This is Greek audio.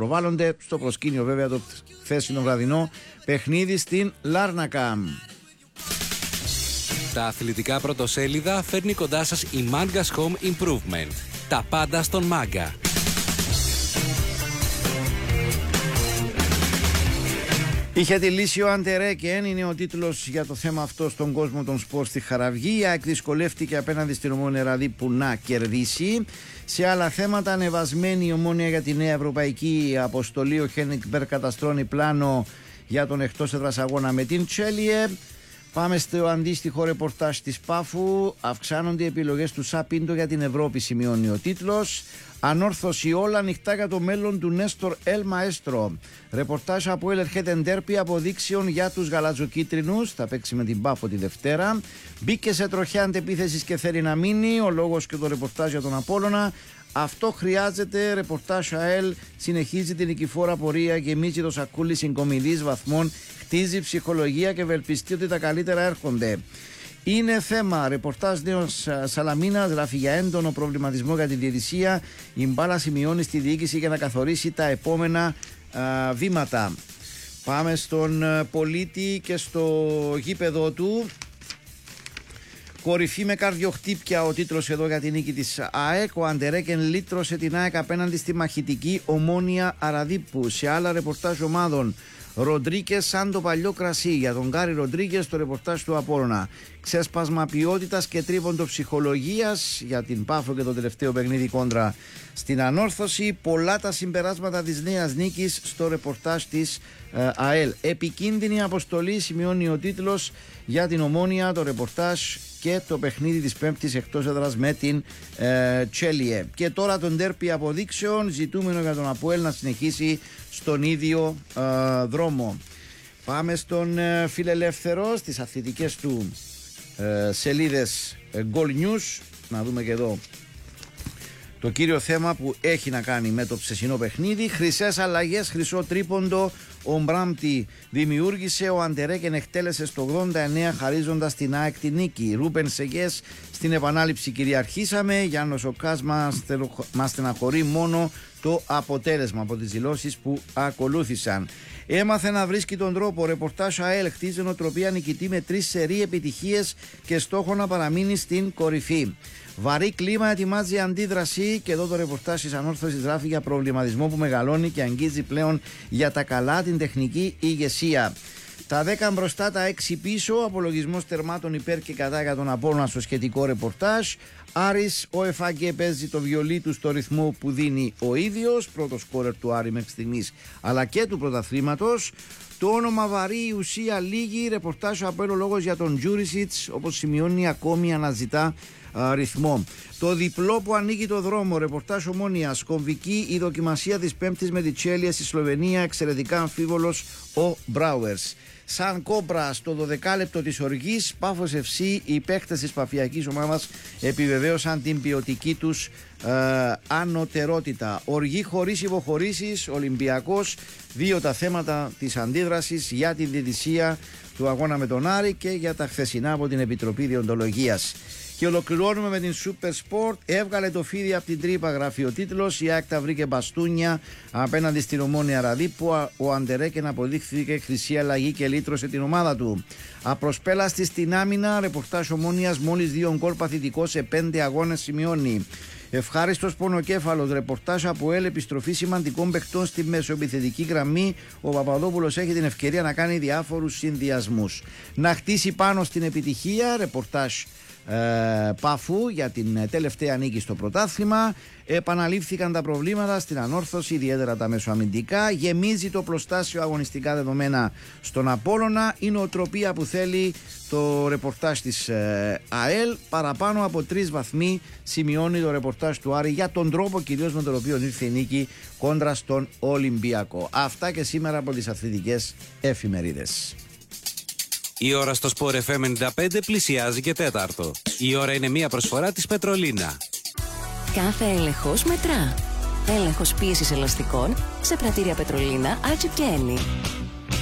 προβάλλονται. Στο προσκήνιο βέβαια το χθεσινό βραδινό παιχνίδι στην Λάρνακα. Τα αθλητικά πρωτοσέλιδα φέρνει κοντά σας η Manga's Home Improvement. Τα πάντα στον Manga. Είχε τη λύση ο Αντερέκεν, είναι ο τίτλος για το θέμα αυτό στον κόσμο των σπορ στη Χαραυγή. Η ΑΕΚ δυσκολεύτηκε απέναντι στην Ομόνοια Ραδίππου να κερδίσει. Σε άλλα θέματα, ανεβασμένη η Ομόνοια για τη νέα ευρωπαϊκή αποστολή. Ο Χένικ Μπερ καταστρώνει πλάνο για τον εκτός έδρας αγώνα με την Τσέλιε. Πάμε στο αντίστοιχο ρεπορτάζ της Πάφου. Αυξάνονται οι επιλογές του Σαπίντο για την Ευρώπη, σημειώνει ο τίτλος. Ανόρθωση, όλα ανοιχτά για το μέλλον του Νέστορ Ελ Μαέστρο. Ρεπορτάζ από Ελερχέτεν Ντέρπι αποδείξεων για τους γαλατζοκίτρινους. Θα παίξει με την Πάφο τη Δευτέρα. Μπήκε σε τροχιά αντεπίθεσης και θέλει να μείνει. Ο λόγος και το ρεπορτάζ για τον Απόλλωνα. Αυτό χρειάζεται. Ρεπορτάζ ΑΕΛ συνεχίζει την νικηφόρα πορεία, γεμίζει το σακούλι συγκομιδής βαθμών, χτίζει ψυχολογία και ευελπιστεί ότι τα καλύτερα έρχονται. Είναι θέμα. Ρεπορτάζ Νέος Σαλαμίνας γράφει για έντονο προβληματισμό για τη διαιτησία. Η μπάλα σημειώνει στη διοίκηση για να καθορίσει τα επόμενα βήματα. Πάμε στον Πολίτη και στο γήπεδο του. Κορυφή με καρδιοχτύπια, ο τίτλος εδώ για την νίκη της ΑΕΚ. Ο Αντερέκεν λύτρωσε την ΑΕΚ απέναντι στη μαχητική Ομόνοια Αραδίππου. Σε άλλα ρεπορτάζ ομάδων, Ροντρίκες σαν το παλιό κρασί. Για τον Γκάρι Ροντρίκες το ρεπορτάζ του Απόλλωνα. Ξέσπασμα ποιότητας και τρίποντο ψυχολογίας για την Πάφο και το τελευταίο παιχνίδι κόντρα στην Ανόρθωση. Πολλά τα συμπεράσματα της νέας νίκης στο ρεπορτάζ της ΑΕΛ. Επικίνδυνη αποστολή, σημειώνει ο τίτλος για την Ομόνοια, το ρεπορτάζ και το παιχνίδι της Πέμπτης εκτός έδρας με την Τσέλιε. Και τώρα τον ντέρπι αποδείξεων, ζητούμενο για τον Αποέλ να συνεχίσει στον ίδιο δρόμο. Πάμε στον Φιλελεύθερο, στις αθλητικές του σελίδες Goal News. Να δούμε και εδώ το κύριο θέμα που έχει να κάνει με το ψεσινό παιχνίδι. Χρυσές αλλαγές, χρυσό τρίποντο. Ο Μπράμπτη δημιούργησε, ο Αντερέκεν εκτέλεσε στο 89 χαρίζοντας την ΑΕΚ τη νίκη. Ρούπεν Σεγές στην επανάληψη κυριαρχήσαμε. Γιάννος Οκάς μας στεναχωρεί μόνο το αποτέλεσμα από τις δηλώσεις που ακολούθησαν. Έμαθε να βρίσκει τον τρόπο. Ρεπορτάζ ΑΕΛ χτίζει νοοτροπία νικητή με 3 σερί επιτυχίες και στόχο να παραμείνει στην κορυφή. Βαρύ κλίμα, ετοιμάζει αντίδραση και εδώ το ρεπορτάζ της Ανόρθωσης γράφει για προβληματισμό που μεγαλώνει και αγγίζει πλέον για τα καλά την τεχνική ηγεσία. Τα 10 μπροστά, τα 6 πίσω. Απολογισμός τερμάτων υπέρ και κατά για τον Απόλλωνα στο σχετικό ρεπορτάζ. Άρης, ο Εφάγκε παίζει το βιολί του στο ρυθμό που δίνει ο ίδιος. Πρώτο σκόρερ του Άρη μέχρι στιγμής αλλά και του πρωταθλήματος. Το όνομα βαρύ, η ουσία λίγη. Ρεπορτάζ από ένα λόγος για τον Τζούρισιτς, όπως σημειώνει, ακόμη αναζητά ρυθμό. Το διπλό που ανοίγει το δρόμο. Ρεπορτάζ Ομόνοιας. Κομβική η δοκιμασία της Πέμπτης με τη Τσέλια στη Σλοβενία. Εξαιρετικά αμφίβολος ο Μπράουερς. Σαν κόμπρα στο 12 λεπτό της οργής, Πάφος FC, οι παίκτες της παφιακής ομάδας επιβεβαίωσαν την ποιοτική τους ανωτερότητα. Οργή χωρίς υποχωρήσεις, Ολυμπιακός. 2 τα θέματα της αντίδρασης για την διαιτησία του αγώνα με τον Άρη και για τα χθεσινά από την Επιτροπή Διοντολογίας. Και ολοκληρώνουμε με την Super Sport. Έβγαλε το φίδι από την τρύπα, γράφει ο τίτλος. Η ΑΕΚ τα βρήκε μπαστούνια απέναντι στην Ομόνοια Ραδίππου. Ο Αντερέκεν αποδείχθηκε χρυσή αλλαγή και λύτρωσε την ομάδα του. Απροσπέλαστη στην άμυνα. Ρεπορτάζ Ομόνοιας, μόλις 2 γκολ παθητικό σε 5 αγώνες, σημειώνει. Ευχάριστος πονοκέφαλος. Ρεπορτάζ από ΕΛ, επιστροφή σημαντικών παιχτών στη μεσοεπιθετική γραμμή. Ο Παπαδόπουλος έχει την ευκαιρία να κάνει διάφορους συνδυασμούς. Να χτίσει πάνω στην επιτυχία. Ρεπορτάζ Παφού για την τελευταία νίκη στο πρωτάθλημα. Επαναλήφθηκαν τα προβλήματα στην Ανόρθωση, ιδιαίτερα τα μεσοαμυντικά. Γεμίζει το πλωστάσιο αγωνιστικά δεδομένα στον Απόλλωνα. Η νοοτροπία που θέλει το ρεπορτάζ της ΑΕΛ. Παραπάνω από 3 βαθμοί, σημειώνει το ρεπορτάζ του Άρη για τον τρόπο κυρίως με τον οποίο ήρθε η νίκη κόντρα στον Ολυμπιακό. Αυτά και σήμερα από τις αθλητικές εφημερίδες. Η ώρα στο Sport FM 95 πλησιάζει και 4. Η ώρα είναι μια προσφορά της Πετρολίνα. Κάθε έλεγχος μετρά. Έλεγχος πίεσης ελαστικών σε πρατήρια Πετρολίνα, Άλτσιπ και Έλλη.